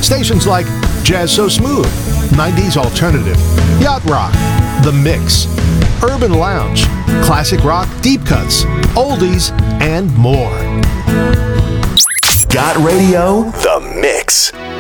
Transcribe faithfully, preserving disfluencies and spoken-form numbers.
Stations like Jazz So Smooth, nineties Alternative, Yacht Rock, The Mix, Urban Lounge, Classic Rock, Deep Cuts, Oldies, and more. Got Radio, The Mix.